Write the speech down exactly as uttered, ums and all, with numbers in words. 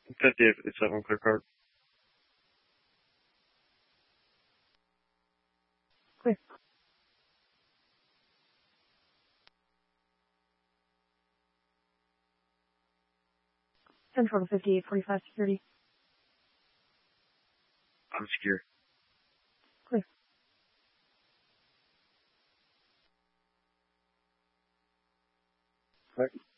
fifty-eight fifty-seven, clear card. Clear. Central to fifty-eight forty-five security. I'm secure. Clear. Right.